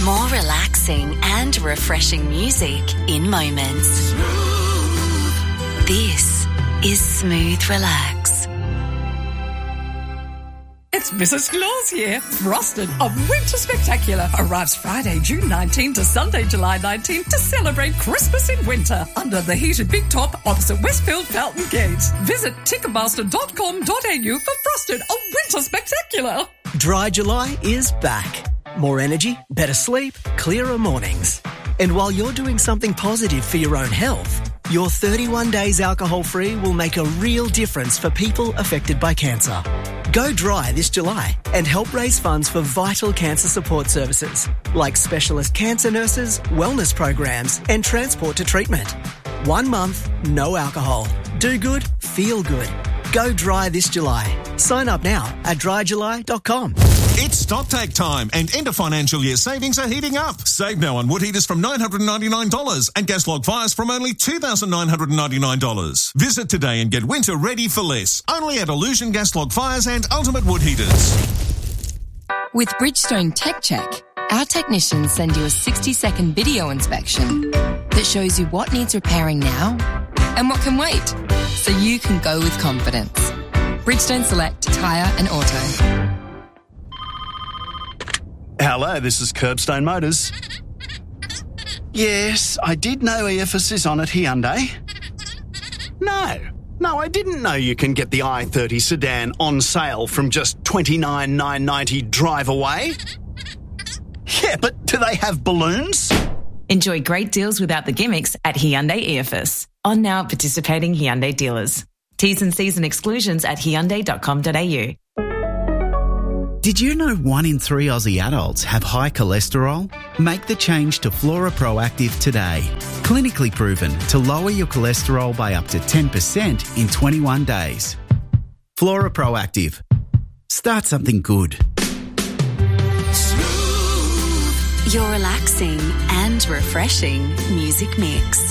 More relaxing and refreshing music in moments. This is Smooth Relax. It's Mrs. Claus here. Frosted, a winter spectacular, arrives Friday, June 19 to Sunday, July 19 to celebrate Christmas in winter under the heated big top opposite Westfield Fountain Gate. Visit ticketmaster.com.au for Frosted, a winter spectacular. Dry July is back. More energy, better sleep, clearer mornings. And while you're doing something positive for your own health, your 31 days alcohol-free will make a real difference for people affected by cancer. Go dry this July and help raise funds for vital cancer support services like specialist cancer nurses, wellness programs and transport to treatment. 1 month, no alcohol. Do good, feel good. Go dry this July. Sign up now at dryjuly.com. It's stocktake time and end of financial year savings are heating up. Save now on wood heaters from $999 and gas log fires from only $2,999. Visit today and get winter ready for less. Only at Illusion Gas Log Fires and Ultimate Wood Heaters. With Bridgestone Tech Check, our technicians send you a 60-second video inspection that shows you what needs repairing now and what can wait, so you can go with confidence. Bridgestone Select Tyre and Auto. Hello, this is Curbstone Motors. Yes, I did know EFS is on at Hyundai. No, I didn't know you can get the i30 sedan on sale from just $29,990 drive away. Yeah, but do they have balloons? Enjoy great deals without the gimmicks at Hyundai EFS. On now at participating Hyundai dealers. T's and C's and exclusions at hyundai.com.au. Did you know 1 in 3 Aussie adults have high cholesterol? Make the change to Flora Proactive today. Clinically proven to lower your cholesterol by up to 10% in 21 days. Flora Proactive. Start something good. Your relaxing and refreshing music mix.